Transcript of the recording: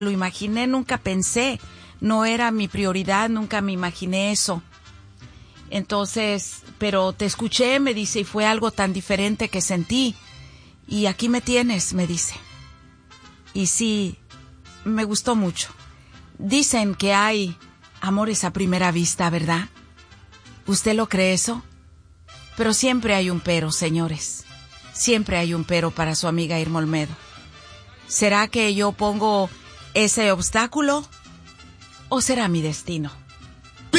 lo imaginé, nunca pensé, no era mi prioridad, nunca me imaginé eso. Entonces, pero te escuché, me dice, y fue algo tan diferente que sentí. Y aquí me tienes, me dice. Y sí, me gustó mucho. Dicen que hay amores a primera vista, ¿verdad? ¿Usted lo cree eso? Pero siempre hay un pero, señores. Siempre hay un pero para su amiga Irma Olmedo. ¿Será que yo pongo ese obstáculo? ¿O será mi destino?